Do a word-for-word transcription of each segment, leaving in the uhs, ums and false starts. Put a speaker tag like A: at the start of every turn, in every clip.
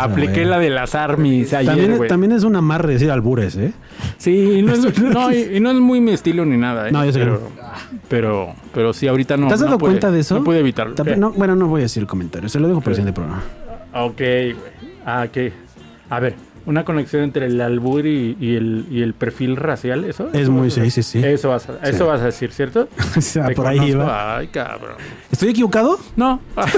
A: Apliqué
B: saber.
A: la de las armies ayer,
B: También,
A: güey.
B: también es un amarre decir albures, ¿eh?
A: Sí, y no, es, no, y, y no es muy mi estilo ni nada, ¿eh?
B: No, yo sé que
A: pero, pero, pero sí, ahorita no.
B: ¿Te has
A: no
B: dado
A: pude,
B: cuenta de eso?
A: No pude evitarlo.
B: También-
A: ¿Qué?
B: no, bueno, no voy a decir el comentario. Se lo dejo por el siguiente programa.
A: Ok, güey. Ah, ¿qué? A ver, una conexión entre el albur y, y, el, y el perfil racial, ¿eso?
B: Es muy, sí, sí, sí.
A: Eso vas a, eso
B: Sí.
A: vas a decir, ¿cierto?
B: O sea,
A: Te
B: por ahí
A: conozco.
B: iba.
A: Ay, cabrón.
B: ¿Estoy equivocado?
A: No.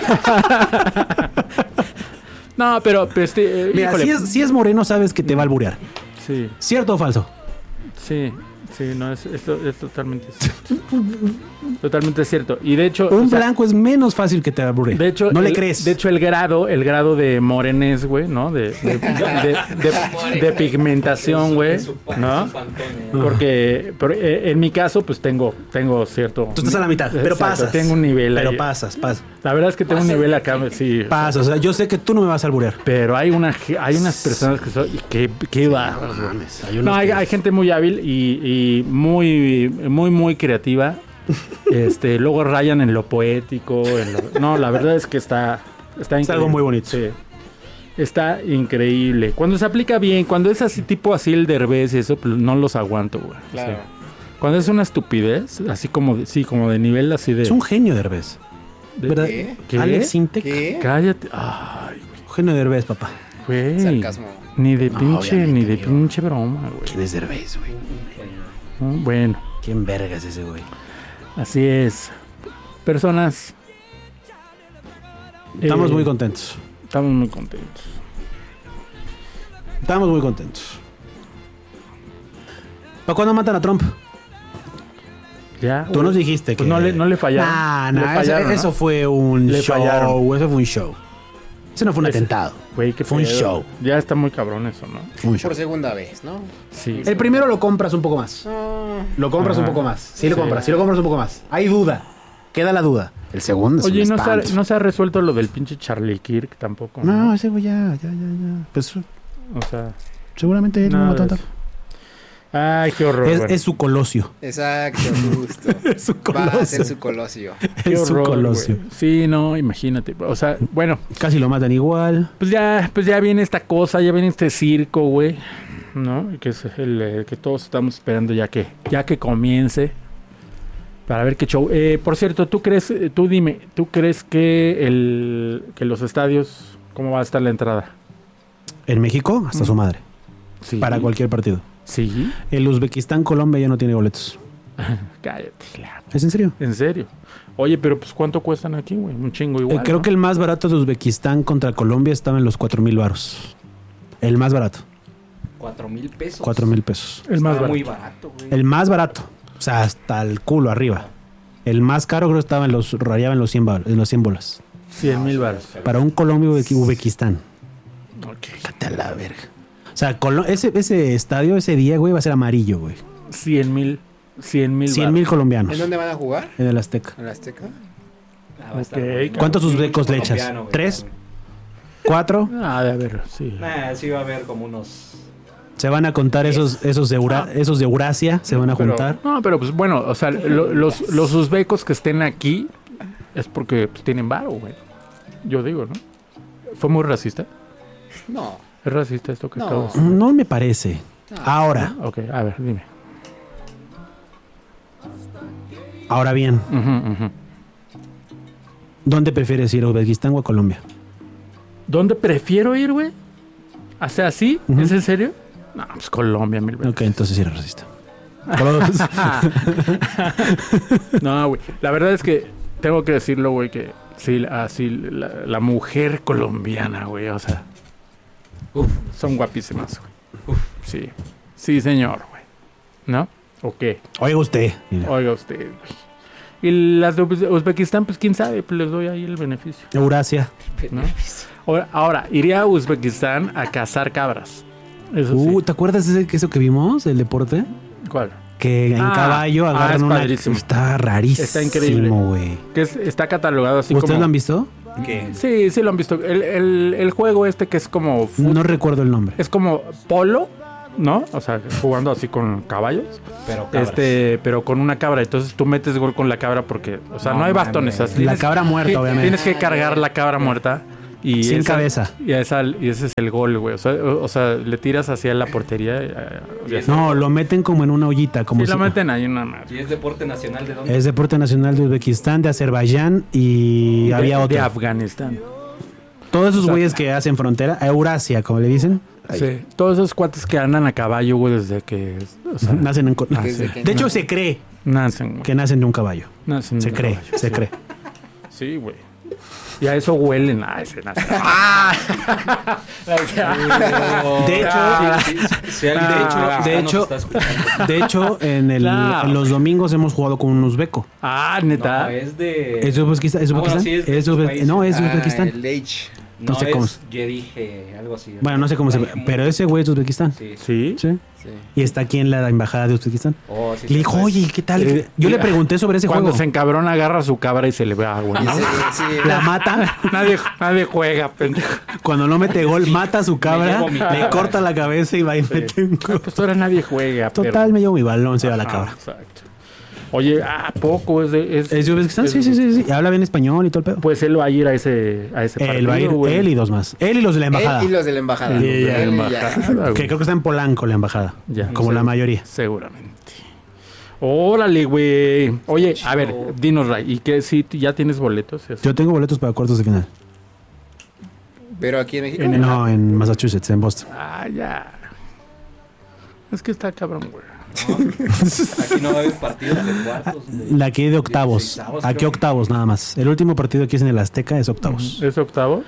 A: No, pero pues, este, eh,
B: Mira,
A: híjole.
B: si es, si es moreno, sabes que te va a alburear.
A: Sí,
B: ¿Cierto o falso?
A: sí, sí, no, es, esto es totalmente cierto. Totalmente cierto. Y de hecho...
B: Un
A: o sea,
B: blanco es menos fácil que te alburee.
A: de hecho,
B: no le
A: el-
B: crees.
A: De hecho, el grado, el grado de morenés, güey, ¿no? De, de, de, de- de pigmentación, güey, ¿no? Porque pero, eh, en mi caso, pues tengo, tengo cierto...
B: Tú estás a la mitad, pero
A: Exacto,
B: pasas.
A: Tengo un nivel
B: Pero
A: ahí.
B: pasas, pasas.
A: La verdad es que tengo un nivel acá, sí.
B: Pasas. O sea, yo sé que tú no me vas a alburear.
A: Pero hay una ge- hay unas personas que son... Que, que bárbaros, güey.
B: Hay
A: No,
B: unos
A: hay,
B: que-
A: hay gente muy hábil y, y muy, muy, muy creativa. Este, luego rayan en lo poético. En lo- no, la verdad es que está, está
B: Es algo muy bonito.
A: Sí. Está increíble. Cuando se aplica bien, cuando es así tipo así el Derbez y eso, pues no los aguanto, güey.
C: Claro.
A: Sí. Cuando es una estupidez, así como de, sí, como de nivel así de.
B: Es un genio de Derbez.
A: de-
B: ¿Verdad?
C: ¿Qué?
A: ¿Qué?
B: Alex Intec.
C: ¿Qué?
A: Cállate. Ay,
B: Un genio de Derbez, papá.
A: güey.
C: Sarcasmo.
A: Ni de
B: No,
A: pinche,
B: obviamente,
A: ni de
B: amigo.
A: pinche broma, güey.
B: ¿Quién es Derbez, güey?
A: Mm, Bueno,
B: ¿Quién verga es ese, güey?
A: así es. Personas.
B: Estamos
A: eh,
B: muy contentos.
A: Estamos muy contentos.
B: Estamos muy contentos. ¿Para cuándo matan a Trump?
A: Ya.
B: Tú
A: güey.
B: nos dijiste
A: Pues
B: que...
A: no le, no le fallaron.
B: Nah,
A: Le
B: nah, eso,
A: fallaron, ¿no?
B: eso fue un
A: Le
B: show.
A: fallaron.
B: Eso fue un show. Eso no fue un
A: Ese-
B: atentado.
A: Güey, qué
B: Fue un
A: pedo.
B: show.
A: Ya está muy cabrón eso, ¿no?
B: Fue un show.
C: Por segunda vez, ¿no?
A: Sí.
B: El primero lo compras un poco más.
C: Ah,
B: Lo compras
A: Ajá.
B: un poco más. Sí lo
A: Sí.
B: compras, sí lo compras un poco más. Hay duda. Queda la duda. El segundo es
A: Oye,
B: un
A: ¿no se, ha,
B: espanto.
A: no se ha resuelto lo del pinche Charlie Kirk tampoco?
B: No, ese güey ya, ya, ya, ya. Pues
A: O sea,
B: seguramente él no
A: nada
B: mató a
A: de
B: tanto.
A: eso. Ay, qué horror.
B: Es,
A: bueno.
B: es su colosio.
C: exacto, justo.
B: Es su
C: Va a
B: colosio.
C: ser su colosio.
A: Qué
B: Es su
A: horror,
B: colosio.
A: güey. Sí, no, imagínate. O sea, bueno,
B: Casi lo matan igual.
A: pues ya, pues ya viene esta cosa, ya viene este circo, güey, ¿no? Que es el eh, que todos estamos esperando ya que, ya que comience. Para ver qué show. Eh, por cierto, ¿tú crees, eh, tú dime, ¿tú crees que el, que los estadios, cómo va a estar la entrada?
B: En México, hasta
A: Mm.
B: su madre.
A: Sí.
B: Para cualquier partido.
A: Sí.
B: El Uzbekistán, Colombia ya no tiene boletos.
A: Cállate. la-
B: ¿Es en serio?
A: En serio. Oye, pero pues ¿cuánto cuestan aquí, güey? Un chingo
B: Eh,
A: igual.
B: creo
A: ¿no?
B: que el más barato de Uzbekistán contra Colombia estaba en los cuatro mil varos. El más barato.
D: Cuatro mil pesos.
B: Cuatro mil pesos.
A: el más
D: Está
A: barato.
D: muy barato, güey.
B: El más barato. O sea, hasta el culo arriba. El más caro creo que estaba en los, rayaba en los cien, bal- en los cien bolas.
A: cien mil baros.
B: Para un Colombia Uzbekistán.
A: Ok.
B: Cállate a la verga. O sea, Colo- ese, ese estadio ese día, güey, va a ser amarillo, güey.
A: cien mil. cien mil.
B: cien mil colombianos.
C: ¿En dónde van a jugar?
B: En el Azteca.
C: ¿En la Azteca?
D: Ah, va a estar
A: Ok.
D: bueno.
B: ¿Cuántos
D: Sí,
B: uzbecos
D: mucho
B: le echas?
D: colombiano, güey,
B: ¿Tres?
D: también.
B: ¿Cuatro?
A: Ah, de haber, sí.
D: Nah, sí va a haber como unos...
B: Se van a contar esos, esos, de, Eura- esos de Eurasia. Se van a
A: Pero-
B: juntar.
A: no, pero pues bueno, o sea, lo- los, los uzbecos que estén aquí es porque pues, tienen varo, güey. Yo digo, ¿no? ¿Fue muy racista?
C: No.
A: ¿Es racista esto que
C: No.
A: acabo de decir?
B: No me parece.
C: no.
B: Ahora,
A: Ok, a ver, dime.
B: ahora bien,
A: Ujú, ujú.
B: ¿dónde prefieres ir, a Uzbekistán o a Colombia?
A: ¿Dónde prefiero ir, güey? O sea, ¿sí?
B: Ujú.
A: ¿Es en serio? No, pues Colombia, mil veces.
B: Ok, entonces sí eres racista.
A: No, güey. La verdad es que tengo que decirlo, güey, que sí, así la, la mujer colombiana, güey, o sea, uf, son guapísimas, güey. Uf, sí. Sí, señor, güey. ¿No? ¿O qué?
B: Oiga usted.
A: Oiga usted, güey. Y las de Uz- Uzbekistán, pues quién sabe, pues les doy ahí el beneficio,
B: Eurasia.
A: ¿no? Ahora, ahora, iría a Uzbekistán a cazar cabras. Eso
B: Uh,
A: sí.
B: ¿te acuerdas de ese, eso que vimos, el deporte?
A: ¿Cuál?
B: Que en
A: Ah,
B: caballo
A: ah,
B: agarran
A: es
B: una...
A: padrísimo.
B: Está rarísimo.
A: Está increíble.
B: güey.
A: Que es- está catalogado así
B: ¿Ustedes
A: como...
B: lo han visto?
D: ¿Qué?
A: Sí, sí lo han visto. El, el, el juego este que es como... fut-
B: No recuerdo el nombre.
A: Es como polo, ¿no? O sea, jugando así con caballos.
D: Pero cabras.
A: Este, pero con una cabra. Entonces tú metes gol con la cabra porque... O sea, no,
D: No
A: hay bastones.
D: mames.
A: o sea, tienes-
B: La cabra muerta,
A: ti-
B: obviamente.
A: Tienes que cargar la cabra muerta. y
B: Sin
A: esa-
B: cabeza.
A: Y, esa, y ese es el gol, güey. O sea, o, o sea, le tiras hacia la portería. eh, y así.
B: No, lo meten como en una ollita. Como
A: Sí, lo
B: si-
A: meten ahí en una madre.
D: ¿Y es deporte nacional de dónde?
B: Es deporte nacional de Uzbekistán, de Azerbaiyán y
A: De-
B: había
A: De
B: otro.
A: Afganistán.
B: Todos esos
A: Exacto.
B: güeyes que hacen frontera, a Eurasia, como le dicen,
A: Sí. Todos esos cuates que andan a caballo, güey, desde que. O sea,
B: nacen en... co-
A: Ah,
C: Desde
A: sí.
C: que-
B: De hecho, se cree
A: nacen, güey.
B: que nacen de un caballo.
A: Nacen
B: Se
A: de
B: cree,
A: caballo.
B: se cree.
A: Sí, güey. Y a eso huelen. Ay, se nacen.
B: De hecho,
D: Sí, sí, sí, si alguien
A: de hecho-
D: mexicano
B: de
D: nos
B: hecho-
D: está escuchando.
B: De hecho, en, el,
A: Claro.
B: en los domingos hemos jugado con un uzbeco.
A: Ah, neta.
D: No, es de...
B: ¿Es de Uzbekistán? ¿Es de
D: Ah, bueno,
B: Uzbekistán?
D: sí, es de
B: ¿Es de
D: esos
B: Uzbe-
D: países.
B: No, es de
C: Ah,
B: Uzbekistán.
C: el H.
D: No,
B: no sé cómo
D: es Yerije, algo así.
B: Bueno, no sé cómo se llama, pero ese güey es de Uzbekistán.
D: Sí.
A: Sí.
B: Sí.
C: Sí.
B: Y está aquí en la embajada de Uzbekistán.
D: Oh, sí,
B: Le dijo,
D: sí, pues.
B: oye, ¿qué tal?
A: Eh,
B: Yo le
A: mira,
B: pregunté sobre ese
A: Cuando
B: juego.
A: se encabrona, agarra su cabra y se le ve agua.
C: Y
A: ¿no?
C: ese- sí,
B: La mata.
A: nadie, nadie juega, pendejo.
B: Cuando no mete gol, mata a su cabra,
D: llevo mi
B: le
D: cabra.
B: corta la cabeza y va y mete un gol.
A: Pues ahora nadie juega.
B: Total,
A: perro.
B: me llevo mi balón, se va la
A: Ah,
B: cabra.
A: exacto. Oye, ¿a poco es de...? Es,
B: ¿Es de Uzbekistán?
A: es-
B: Sí, sí, sí, sí. Habla bien español y todo el pedo.
A: Pues él va a ir a ese, a ese partido,
B: Él va a ir,
A: güey.
B: él y dos más. Él y los de la embajada.
C: Él y los de la embajada.
A: Y los de la
C: Él y ya.
A: embajada, güey.
B: Que creo que está en Polanco la embajada.
A: Ya.
B: Como
A: Sí.
B: la mayoría.
A: Seguramente. Órale, güey. Oye, a ver, dinos, Ray, ¿y qué? Si ya tienes boletos?
B: Yo tengo boletos para cuartos de final.
C: Pero aquí en México.
A: En el-
B: No, en Massachusetts, en Boston.
A: Ah, ya. Es que está cabrón, güey.
D: Aquí no va a haber partidos de cuartos. de-
B: La que de octavos.
D: dieciseisavos,
B: Aquí
D: creo.
B: octavos nada más. El último partido que es en el Azteca es octavos.
A: ¿Es octavos?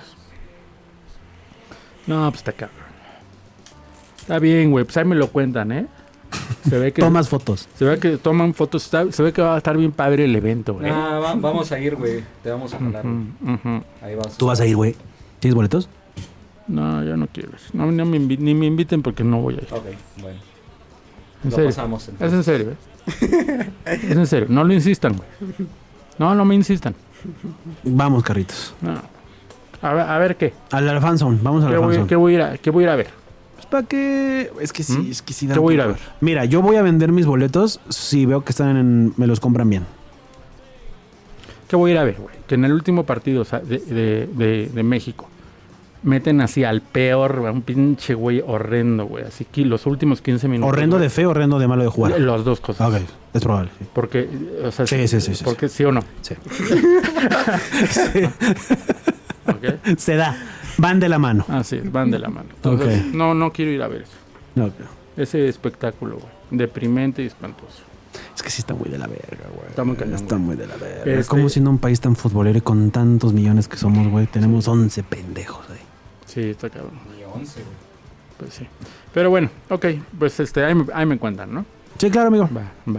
A: No, pues está cabrón. Está bien, güey. Pues ahí me lo cuentan, ¿eh? Se ve que...
B: Tomas fotos.
A: Se ve que toman fotos. está- se ve que va a estar bien padre el evento, güey.
D: Ah, va- vamos a ir, güey. Te vamos a jalar. güey.
A: Ujú, ujú.
D: Ahí vas.
B: Tú vas a ir, güey. ¿Tienes boletos?
A: No, yo no quiero ir. No, no me invi- ni me inviten porque no voy a ir.
D: Ok, bueno.
A: En
D: Lo
A: serio.
D: pasamos
A: Es
D: entonces.
A: en serio, ¿eh? Es en serio. No lo insistan, güey. No, no me insistan.
B: Vamos, carritos.
A: No. A ver, a ver qué.
B: Al Alfanzón. Vamos al
A: ¿Qué voy,
B: Alfanzón.
A: qué voy a ir a, qué voy a ir a ver?
B: Pues para que... Es que sí,
A: ¿Mm?
B: es que sí. da
A: ¿Qué
B: un
A: voy a ir a
B: poco-
A: ver?
B: Mira, yo voy a vender mis boletos si veo que están en... Me los compran bien.
A: ¿Qué voy a ir a ver, güey? Que en el último partido o sea, de, de, de, de México meten así al peor, güey, un pinche güey horrendo, güey. Así que los últimos quince minutos.
B: ¿Horrendo
A: güey,
B: de fe o horrendo de malo de jugar?
A: Las dos cosas.
B: Ok, es probable. sí.
A: Porque, o sea,
B: Sí, sí, sí, sí,
A: porque sí o no.
B: Sí.
A: ¿Ok?
B: Se da. Van de la mano.
A: Así es, van de la mano. Entonces,
B: Ok.
A: no, no quiero ir a ver eso.
B: No,
A: Ese espectáculo, güey. Deprimente y espantoso.
B: es que sí está muy de la verga, güey.
A: Está muy cañón,
B: Está
A: güey.
B: muy de la verga.
A: Este-
B: ¿Cómo siendo un país tan futbolero y con tantos millones que somos, güey? Tenemos once pendejos ahí.
A: Sí, está cabrón.
D: Ni once, güey.
A: Pues sí. Pero bueno, ok. Pues este, ahí me, ahí me cuentan, ¿no?
B: Sí, claro, amigo.
A: Va, va.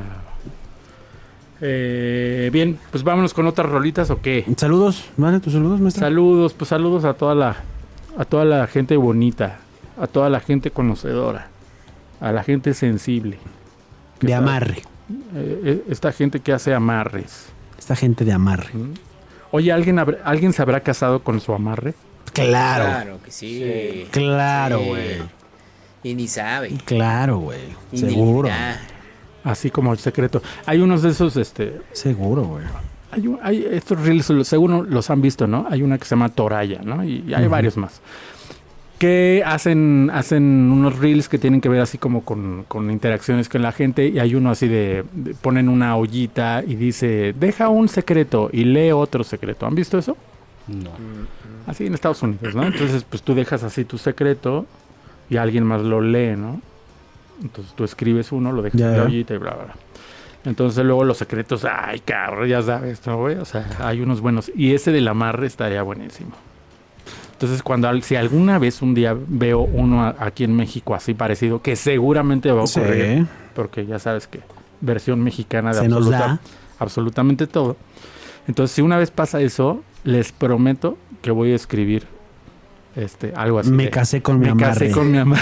A: Eh, bien, pues vámonos con otras rolitas o qué.
B: Saludos, ¿vale? ¿Tus saludos, maestra?
A: Saludos, pues saludos a toda la, a toda la gente bonita, a toda la gente conocedora, a la gente sensible.
B: de amarre.
A: Eh, eh, esta gente que hace amarres.
B: Esta gente de amarre.
A: ¿Mm? Oye, ¿alguien, habrá- ¿alguien se habrá casado con su amarre?
B: Claro.
C: Claro que sí.
B: Claro,
C: Sí.
B: güey.
C: Y ni sabe.
B: Claro, güey.
C: Y ni
B: Seguro.
C: le da.
A: Así como el secreto. Hay unos de esos, este,
B: Seguro, güey.
A: hay, un- hay estos reels, los- seguro los han visto, ¿no? Hay una que se llama Toraya, ¿no? Y, y hay
B: Ujú.
A: varios más. Que hacen, hacen unos reels que tienen que ver así como con, con interacciones con la gente. Y hay uno así de, de- ponen una ollita y dice, deja un secreto y lee otro secreto. ¿Han visto eso?
D: No.
A: Así en Estados Unidos, ¿no? Entonces, pues tú dejas así tu secreto y alguien más lo lee, ¿no? Entonces tú escribes uno, lo dejas
B: Ya,
A: en la
B: ya.
A: ollita y bla, bla, bla. Entonces luego los secretos, ay, cabrón, ya sabes, ¿no, güey? O sea, hay unos buenos. Y ese del amarre estaría buenísimo. Entonces, cuando al- si alguna vez un día veo uno a- aquí en México así parecido, que seguramente va a ocurrir,
B: Sí.
A: porque ya sabes que versión mexicana de
B: Se nos
A: absoluta-
B: da.
A: absolutamente todo. Entonces, si una vez pasa eso, les prometo que voy a escribir este algo así.
B: Me
A: de,
B: casé con mi
A: me
B: amarre.
A: casé con mi amarre.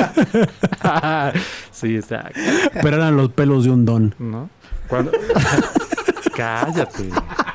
A: Sí, exacto.
B: Pero eran los pelos de un don.
A: ¿No? Cuando... Cállate.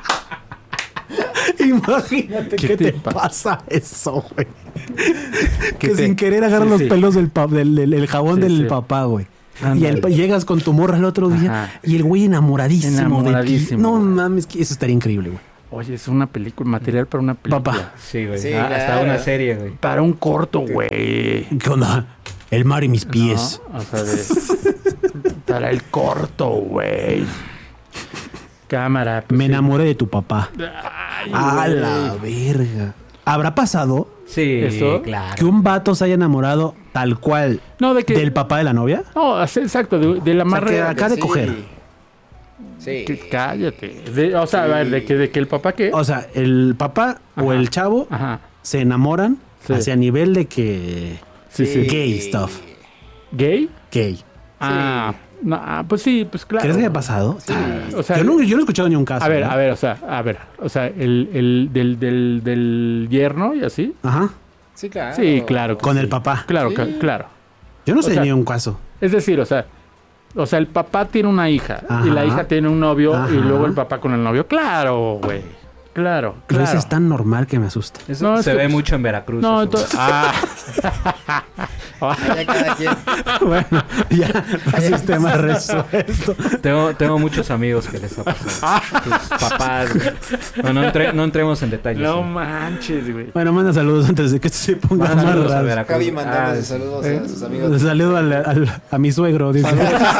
B: Imagínate
A: ¿Qué
B: qué
A: te
B: te
A: pasa?
B: pasa eso, güey.
A: ¿Qué
B: Que
A: te-
B: sin querer agarran
A: Sí,
B: los
A: sí.
B: pelos del, pa- del, del- el jabón
A: Sí,
B: del
A: sí.
B: papá, güey. Y
A: Ándale.
B: el pa- llegas con tu morra el otro día
A: Ajá.
B: y el güey enamoradísimo, de ti.
A: Enamoradísimo,
B: No
A: güey.
B: mames, que eso estaría increíble, güey.
A: Oye, es una película, material para una película.
B: Papá.
D: Sí, güey.
C: Sí,
D: Ah, hasta
C: claro.
D: una serie, güey.
A: Para un corto, güey.
B: ¿Qué onda? El mar y mis pies.
A: ¿No? O sea, de- para el corto, güey. Cámara. pues,
B: Me
A: sí.
B: enamoré de tu papá.
A: Ay,
B: A
A: güey.
B: la verga. ¿Habrá pasado
D: Sí,
A: ¿Eso?
D: claro.
B: que un vato se haya enamorado tal cual
A: No, de que.
B: del papá de la novia?
A: No, así, exacto, de, de la
B: O sea,
A: amarre.
B: que acá de
C: Sí.
B: coger.
C: Sí.
A: Que cállate. De- o sea, a ver, de que, de que el papá que.
B: O sea, el papá o
A: Ajá.
B: el chavo
A: Ajá.
B: se enamoran
A: Sí.
B: hacia nivel de que...
A: Sí, sí.
B: Gay stuff.
A: ¿Gay?
B: Gay.
A: Ah, no, ah, pues sí, pues claro.
B: ¿Crees que haya pasado?
A: O sea,
B: yo, no, yo no he escuchado ni un caso.
A: A ver,
B: ¿no?
A: a ver, o sea, a ver, o sea, el, el del, del, del yerno y así.
B: Ajá.
C: Sí, claro.
A: Sí, claro.
B: Con el
A: sí.
B: papá.
A: Claro,
C: Sí.
A: ca- claro.
B: Yo no
A: O
B: sé
A: sea,
B: ni un caso.
A: Es decir, o sea, o sea, el papá tiene una hija
B: Ajá.
A: y la hija tiene un novio
B: Ajá.
A: y luego el papá con el novio. Claro, güey. Claro,
B: Pero
A: claro.
B: eso es tan normal que me asusta.
D: Eso
A: No, es
D: se
A: que,
D: ve
A: pues,
D: mucho en Veracruz.
A: No,
D: eso,
A: entonces.
D: güey.
A: Ah.
C: Ya cada quien.
B: Bueno, ya, sistema resuelto.
D: Tengo, tengo muchos amigos que les ha pasado. Tus papás. güey. No, no, entre- no entremos en detalles.
A: No
D: sí.
A: manches, güey.
B: Bueno, manda saludos antes de que esto se ponga
D: Manda
B: más
D: saludos a
B: raro.
D: Veracruz.
C: Javi mandándose
D: Ah,
C: saludos
A: eh.
C: a sus
B: Un
C: amigos.
B: saludo al- al- a mi suegro. Dice.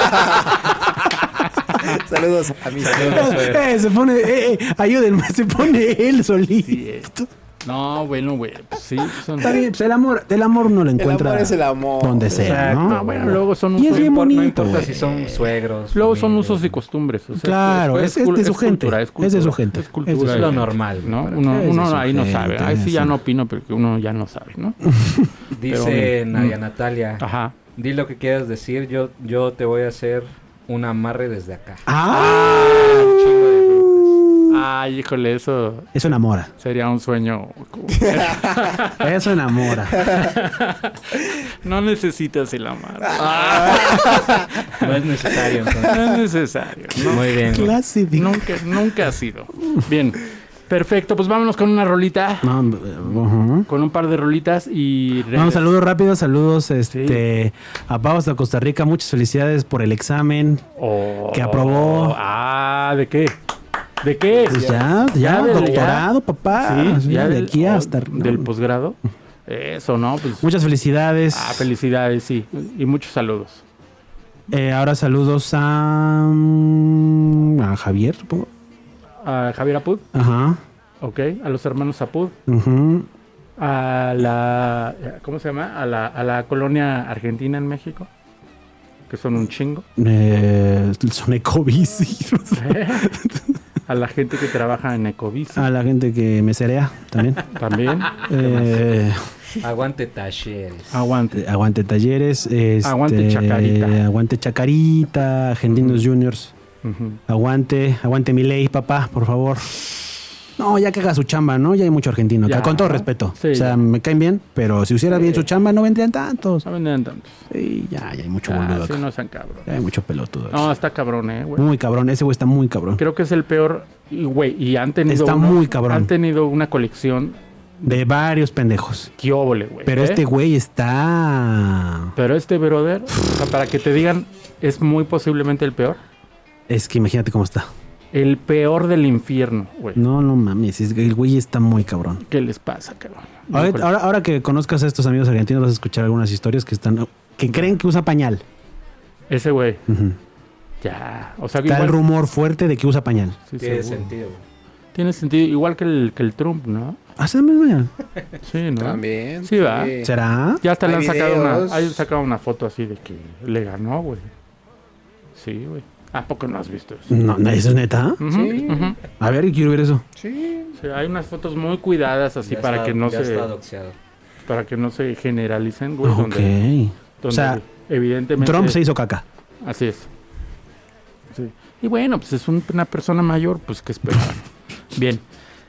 C: Saludos a mis
D: Saludos.
C: amigos.
B: Eh, se pone, eh, eh, ayúdenme, se pone él solito.
A: Sí, eh. No, bueno, güey. Pues sí, son.
B: Está bien, pues el amor, el amor no lo
C: El
B: encuentra
C: amor es el amor.
B: donde sea,
D: Exacto.
B: ¿no?
A: Ah, bueno, luego son
B: Y es
A: usos.
B: bien
D: No impor- no
B: bonito,
D: importa
B: güey.
D: si son suegros.
A: Luego son
D: familia,
A: usos y
D: güey.
A: costumbres. o sea,
B: Claro, es- es
A: cul-
B: de su gente,
A: cultura,
B: es
A: cultura,
B: de su gente,
A: Es
B: es
A: cultura.
B: de su
A: de
D: Es lo
A: gente,
D: normal.
A: ¿no?
D: para-
A: Uno,
B: Es de
A: uno
B: su
A: ahí no
B: gente,
A: sabe. Ahí sí ya
B: sí.
A: no opino porque uno ya no sabe, ¿no?
D: Dice
A: Pero,
D: Nadia
A: mm.
D: Natalia.
A: Ajá.
D: Di lo que quieras decir. Yo, yo te voy a hacer un amarre desde acá.
B: Ah,
D: Un chingo de brujas.
A: Ay, híjole, eso
B: eso enamora.
A: sería un sueño.
B: Eso enamora.
A: No necesitas el amar.
D: No es necesario. entonces.
A: No es necesario. No,
D: Muy bien. güey.
B: Clásico.
A: nunca, nunca ha sido. Bien. Perfecto, pues vámonos con una rolita.
B: No, ujú.
A: Con un par de rolitas y...
B: Vamos, saludos rápidos, saludos este, a Pau hasta Costa Rica. Muchas felicidades por el examen.
A: Oh,
B: que aprobó.
A: Ah, ¿de qué? ¿De qué?
B: Pues ya, ya,
A: Ya del-
B: doctorado, papá.
A: Sí,
B: Ya de
A: del-
B: aquí
A: oh,
B: hasta...
A: del posgrado. Eso, ¿no? Pues,
B: Muchas felicidades.
A: ah, felicidades, sí. Y muchos saludos.
B: Eh, ahora saludos a, mm, a Javier, supongo.
A: A Javier Apud,
B: Ajá.
A: ok. A los hermanos Apud.
B: Ujú.
A: A la... ¿Cómo se llama? A la, a la colonia argentina en México. Que son un chingo.
B: Eh, son ecobici.
A: A la gente que trabaja en Ecobici
B: A la gente que me cerea también.
A: también.
B: Eh,
D: Aguante talleres.
A: Aguante.
B: eh, aguante talleres. este,
A: Aguante Chacarita.
B: Aguante Chacarita. Argentinos Juniors.
A: Ujú.
B: Aguante. Aguante mi ley, papá, por favor. No, ya que haga su chamba, ¿no? Ya hay mucho argentino. acá,
A: Ya.
B: con todo respeto.
A: Sí,
B: o sea,
A: ya.
B: me caen bien, pero si hiciera bien su chamba, no vendrían tantos.
A: No venden tantos.
B: Sí, ya, ya hay mucho
A: Ah,
B: boludo
A: sí,
B: acá.
A: no sean cabrón.
B: Ya hay mucho pelotudo.
A: No, está cabrón, eh, güey.
B: Muy cabrón, ese güey está muy cabrón.
A: Creo que es el peor. Y, güey, y han tenido.
B: Está
A: unos-
B: muy cabrón.
A: Han tenido una colección.
B: De varios pendejos.
A: Qué óvole, güey.
B: Pero
A: ¿eh?
B: este güey está...
A: Pero este brother, o sea, para que te digan, es muy posiblemente el peor.
B: Es que imagínate cómo está.
A: El peor del infierno, güey.
B: No, no mames, es- el güey está muy cabrón.
A: ¿Qué les pasa, cabrón?
B: Ahora,
A: Híjole.
B: ahora, ahora que conozcas a estos amigos argentinos vas a escuchar algunas historias que están... Que creen que usa pañal.
A: Ese güey,
B: Ujú.
A: ya. O sea,
B: Está el
A: igual,
B: rumor fuerte de que usa pañal.
A: sí,
D: Tiene
A: seguro.
D: sentido. güey.
A: Tiene sentido. Igual que el, que el Trump, ¿no?
B: ¿Hace pañal?
A: Sí, ¿no?
C: También.
A: Sí, va.
B: ¿Será?
A: Ya hasta le han
C: Hay
A: sacado una,
C: videos.
A: hay sacado una foto así de que le ganó, güey. Sí, güey. ¿A poco no has visto eso?
B: No, no, ¿eso es neta?
A: Ujú,
C: Sí.
A: ujú.
B: A ver, quiero ver eso.
C: Sí.
A: Sí, hay unas fotos muy cuidadas así
D: Ya
A: para
D: está-
A: que no
D: ya
A: se
D: está doxeado.
A: para que no se generalicen, güey,
B: Ok.
A: donde, donde
B: O sea,
A: evidentemente
B: Trump se hizo caca.
A: así es. Sí. Y bueno, pues es un- una persona mayor, pues que espera. Bien.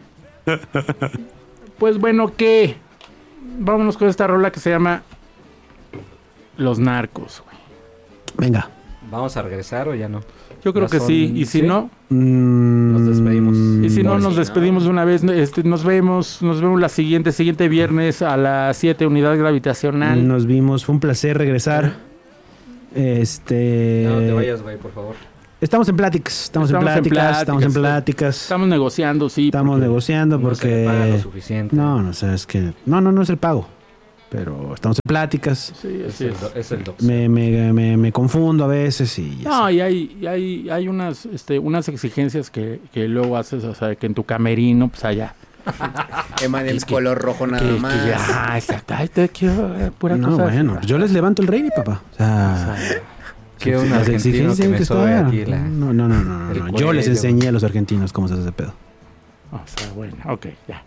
A: Pues bueno, ¿qué? Vámonos con esta rola que se llama Los Narcos, güey.
B: Venga.
D: ¿Vamos a regresar o ya no?
A: Yo creo
D: Ya
A: que
D: son-
A: sí, y si
D: ¿sí?
A: no,
B: Mm,
D: Nos despedimos.
A: y si no
C: Por
A: nos
C: si no.
A: despedimos de una vez, este, nos vemos, nos vemos la siguiente, siguiente viernes a las siete, unidad gravitacional.
B: Nos vimos, fue un placer regresar. Este.
D: No te vayas, güey, por favor.
B: Estamos en pláticas, estamos,
A: Estamos
B: en
A: en
B: pláticas,
A: pláticas,
B: estamos en
A: está-
B: pláticas.
A: Estamos negociando, sí.
B: Estamos
A: porque-
B: negociando
D: No se le paga lo
B: porque...
D: suficiente.
B: No, no, sabes que... No, no, no es el pago. Pero estamos en pláticas.
A: Sí,
D: Es
A: así
D: el,
A: es.
D: do- es el dox.
B: Me, me, me, me confundo a veces y... ya
A: No,
B: sabes.
A: y hay, y hay, hay unas, este, unas exigencias que, que luego haces, o sea, que en tu camerino, pues allá.
C: Emanems
A: Que- que-
C: color rojo nada
A: que,
C: más.
A: que ya, exacto. Ay, te quiero eh, pura
B: No,
A: cosa.
B: bueno, yo les levanto el rating, papá. O
A: O
B: sea...
A: sea,
D: Quiero un
B: las
D: argentino
B: exigencias
D: que
B: tienen
D: me
B: que
D: sobe
B: estar.
D: aquí la-
B: No, no, no, no, no,
D: el
B: no. Yo les
D: cuello.
B: enseñé a los argentinos cómo se hace ese pedo.
A: o sea, bueno, ok, ya.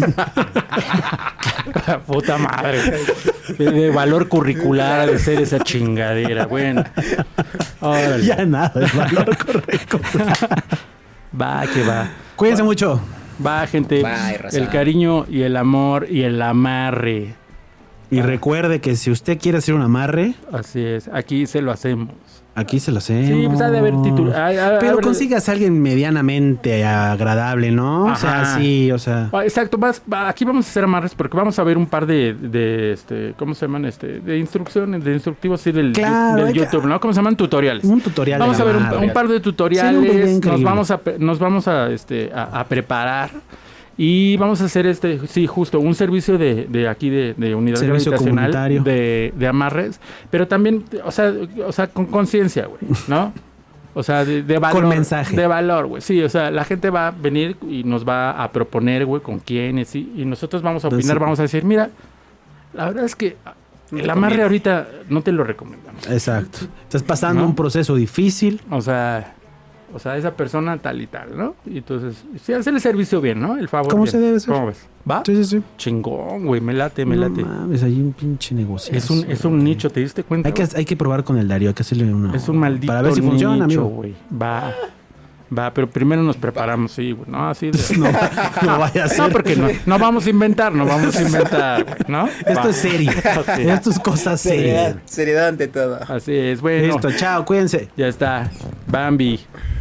A: Puta madre. De, de valor curricular ha de ser esa chingadera. Bueno. Órale.
B: Ya nada, es valor correcto.
A: Va, que va.
B: Cuídense mucho.
A: Va, gente.
C: Bye, raza.
A: El cariño y el amor y el amarre.
B: Y recuerde que si usted quiere hacer un amarre,
A: Así es. Aquí se lo hacemos.
B: aquí se lo hacemos.
A: Sí, pues ha de haber título. ha- ha- ha-
B: Pero
A: haber-
B: consigas a alguien medianamente agradable, ¿no? O sea,
A: Ajá.
B: sí, o sea...
A: Ah, exacto, vas- va- aquí vamos a hacer amarres porque vamos a ver un par de, de este, ¿cómo se llaman? Este, de instrucciones, de instructivos sí, del,
B: Claro,
A: del
B: hay que-
A: YouTube, ¿no? ¿Cómo se llaman? Tutoriales.
B: Un tutorial
A: Vamos
B: de
A: a ver un,
B: amarre.
A: un par de
B: Sería un video
A: tutoriales, nos
B: increíble.
A: vamos a pe- nos vamos a este a, a preparar y vamos a hacer este sí justo un servicio de, de aquí de, de unidad
B: Servicio
A: gravitacional
B: comunitario.
A: de, de amarres, pero también o sea, o sea con conciencia, güey, ¿no? O sea, de, de valor.
B: Con mensaje.
A: De valor, güey. Sí, o sea, la gente va a venir y nos va a proponer, güey, con quiénes y, y nosotros vamos a opinar,
B: Entonces,
A: vamos a decir, mira, la verdad es que
C: No
A: el
C: te
A: amarre
C: conviene.
A: ahorita no te lo recomendamos.
B: Exacto. Estás pasando
A: ¿No?
B: un proceso difícil.
A: O sea, o sea, esa persona tal y tal, ¿no? Y entonces, sí, hacer el servicio bien, ¿no? El favor.
B: ¿Cómo
A: bien.
B: se debe hacer?
A: ¿Cómo ves? ¿Va?
B: Sí, sí, sí.
A: Chingón, güey, me late, me
B: No
A: late.
B: mames, hay un pinche negocio.
A: Es un, es un nicho, ¿te diste cuenta?
B: Hay que, hay que probar con el Darío, hay que hacerle una...
A: Es un maldito
B: Para ver si funciona,
A: nicho,
B: amigo.
A: güey. Va, va, pero primero nos preparamos, sí, güey, ¿no? Así de...
B: No, no vaya a ser.
A: No, porque no, no vamos a inventar, no vamos a inventar, güey, ¿no?
B: Esto
A: Va.
B: es serio.
A: Ok.
B: Esto es cosas serias.
C: Seriedad, seriedad ante todo.
A: Así es, bueno.
B: Listo, chao, cuídense.
A: Ya está. Bambi.